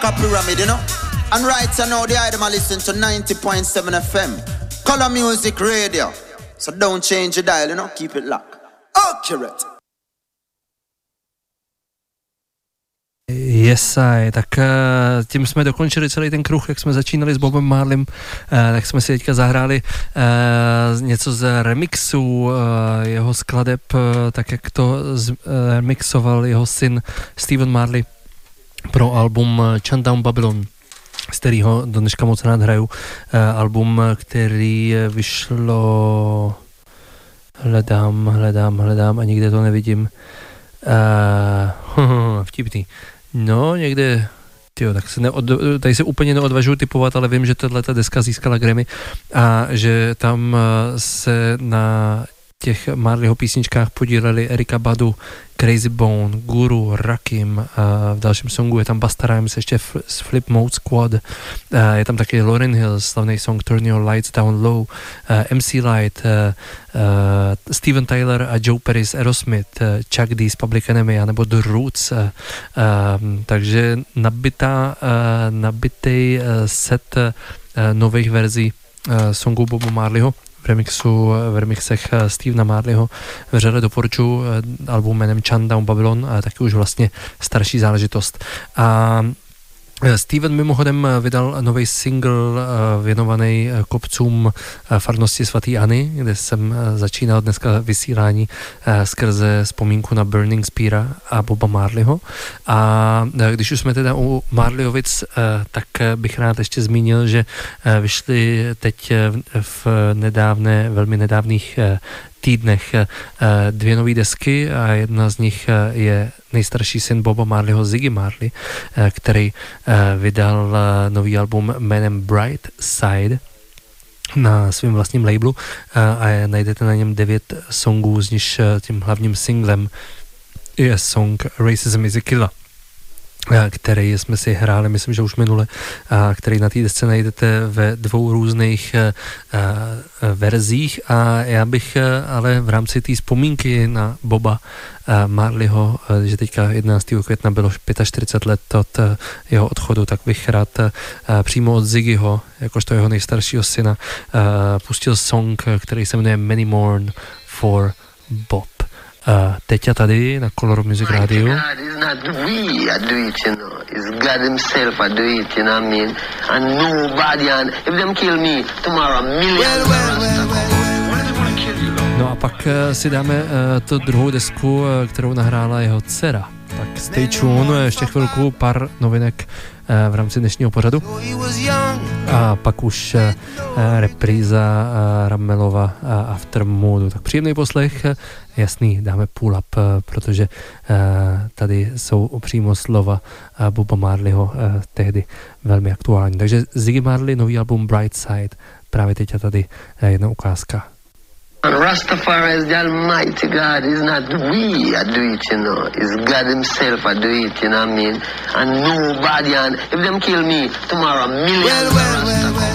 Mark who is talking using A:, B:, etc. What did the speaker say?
A: Rocker Pyramid, you know. And right now, the item I listen to 90.7 FM. Color Music Radio. So don't change your dial, you know. Keep it locked. Accurate.
B: Yes, tak tím jsme dokončili celý ten kruh, jak jsme začínali s Bobem Marleym, tak jsme si teďka zahráli něco z remixu jeho skladeb, tak jak to remixoval jeho syn Stephen Marley pro album Chant Down Babylon, z kterého do dneška moc rád hraju. Album, který vyšlo, hledám a nikde to nevidím. Vtipný. No, někde, tak se tady se úplně neodvažuji typovat, ale vím, že tato deska získala Grammy a že tam se na těch Marleyho písničkách podíleli Erykah Badu, Crazy Bone, Guru, Rakim, a v dalším songu je tam Busta Rhymes ještě z Flip Mode Squad, je tam taky Lauryn Hill, slavný song Turn Your Lights Down Low, MC Light, Steven Tyler a Joe Perry z Aerosmith, Chuck D z Public Enemy anebo The Roots, takže nabitý set nových verzí songů Boba Marleyho v remixech Stevena Marleyho. Vřele doporučuji album jménem Chant Down Babylon, taky už vlastně starší záležitost. A Steven mimochodem vydal nový single věnovaný kopcům farnosti svatý Anny, kde jsem začínal dneska vysílání skrze vzpomínku na Burning Speara a Boba Marleyho. A když už jsme teda u Marleyovic, tak bych rád ještě zmínil, že vyšly teď v velmi nedávných týdnech dvě nové desky a jedna z nich je nejstarší syn Boba Marleyho, Ziggy Marley, který vydal nový album jménem Bright Side na svém vlastním labelu a najdete na něm 9 songů, z nichž tím hlavním singlem je song Racism is a Killer, který jsme si hráli, myslím, že už minule, který na té desce najdete ve 2 různých verzích a já bych ale v rámci té vzpomínky na Boba Marleyho, že teďka 11. května bylo 45 let od jeho odchodu, tak bych rád přímo od Ziggyho, jakožto jeho nejstaršího syna, pustil song, který se jmenuje Many Mourn for Bob. Teď a tady na Color Music Radio. No a pak si dáme tu druhou desku, kterou nahrála jeho dcera. Tak stay tuned, ještě chvilku pár novinek v rámci dnešního pořadu. A pak už repríza Ramelova After Moodu. Tak příjemný poslech, jasný, dáme pull up, protože tady jsou přímo slova Boba Marleyho tehdy velmi aktuální. Takže Ziggy Marley, nový album Bright Side, právě teď a tady jedna ukázka.
C: And Rastafari is the Almighty God. It's not we that do it, you know. It's God Himself that do it, you know what I mean? And nobody, and if them kill me, tomorrow millions. Well.